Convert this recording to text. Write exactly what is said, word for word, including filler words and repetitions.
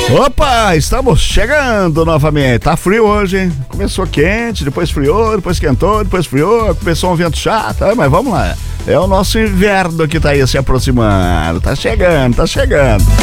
Opa, estamos chegando novamente. Tá frio hoje, hein? Começou quente, depois friou, depois esquentou, depois friou, começou um vento chato, mas vamos lá. É o nosso inverno que tá aí se aproximando. Tá chegando, tá chegando.